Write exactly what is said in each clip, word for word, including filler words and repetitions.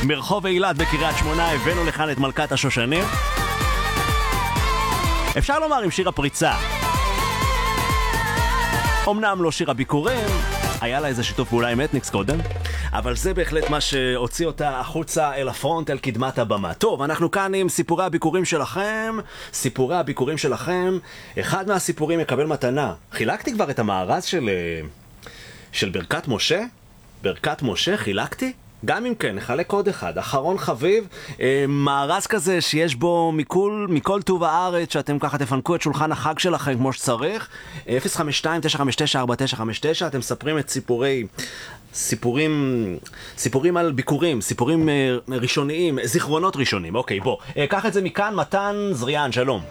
מרחוב אילת בקריית שמונה הבאנו לכאן את מלכת השושנים. אפשר לומר עם שיר הפריצה. אמנם לא שיר הביקורים, היה לה איזה שיתוף פעולה עם אתניקס קודם, אבל זה בהחלט מה שהוציא אותה החוצה אל הפרונט, אל קדמת הבמה. טוב, אנחנו כאן עם סיפורי הביקורים שלכם. סיפורי הביקורים שלכם. אחד מהסיפורים יקבל מתנה. חילקתי כבר את המארז של, של ברכת משה? ברכת משה חילקתי? גם אם כן, נחלק עוד אחד. אחרון חביב, מארז כזה שיש בו מכל, מכל טוב הארץ, שאתם ככה תפנקו את שולחן החג שלכם כמו שצריך. אפס חמש שתיים תשע חמש תשע ארבע תשע חמש תשע, אתם מספרים את סיפורי... סיפורים, סיפורים על ביקורים, סיפורים ראשוניים, זיכרונות ראשונים. אוקיי, בוא. קח את זה מכאן, מתן זריאן, שלום.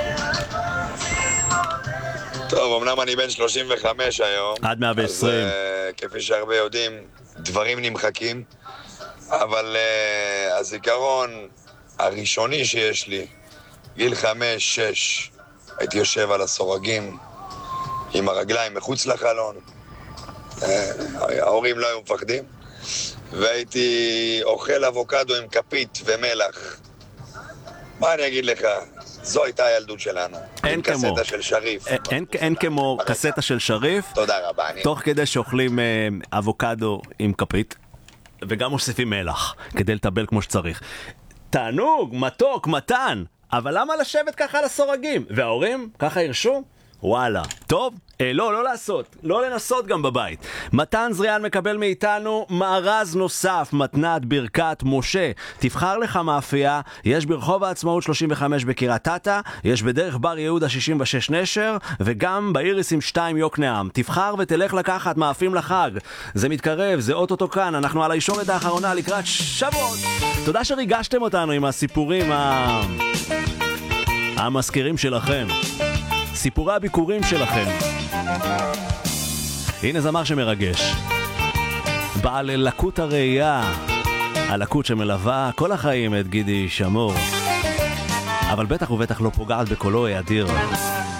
טוב, אמנם אני בן שלושים וחמש היום. עד מאה ועשרים. אז uh, כפי שהרבה יודעים, דברים נמחקים. אבל uh, הזיכרון הראשוני שיש לי, גיל חמש, שש, הייתי יושב על הסורגים עם הרגליים מחוץ לחלון. Uh, ההורים לא היו מפחדים. והייתי אוכל אבוקדו עם כפית ומלח. מה אני אגיד לך? זו הייתה הילדות שלנו. אין כמו. קסטה של שריף. אין, אין כמו קסטה של שריף. תודה רבה. אני... תוך כדי שאוכלים אה, אבוקדו עם כפית, וגם מוסיפים מלח, כדי לטבל כמו שצריך. תענוג, מתוק, מתן. אבל למה לשבת ככה על הסורגים? וההורים ככה הרשו? וואלה. טוב, אה, לא, לא לעשות. לא לנסות גם בבית. מתן זריאן מקבל מאיתנו מארז נוסף, מתנת ברכת משה. תבחר לך מאפייה. יש ברחוב העצמאות שלושים וחמש בקריית אתא, יש בדרך בר יהודה שישים ושש נשר, וגם באיריסים שתיים יוקנעם. תבחר ותלך לקחת מאפים לחג. זה מתקרב, זה אוטוטו כאן. אנחנו על הישורת האחרונה לקראת שבועות. תודה שריגשתם אותנו עם הסיפורים ה... המזכירים שלכם. סיפורי הביקורים שלכם. הנה זמר שמרגש. בעל לקות הראייה, הלקות שמלווה כל החיים את גידי שמור, אבל בטח ובטח לא פוגעת בקולו האדיר.